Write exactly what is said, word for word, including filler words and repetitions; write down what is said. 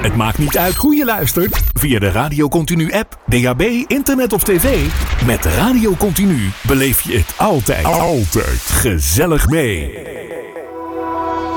Het maakt niet uit hoe je luistert. Via de Radio Continu app, D A B, internet of tv. Met Radio Continu beleef je het altijd, altijd gezellig mee.